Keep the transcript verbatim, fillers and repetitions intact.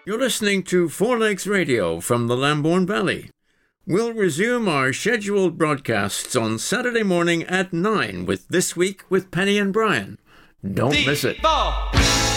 You're listening to Four Legs Radio from the Lambourne Valley. We'll resume our scheduled broadcasts on Saturday morning at nine with This Week with Penny and Brian. Don't miss it.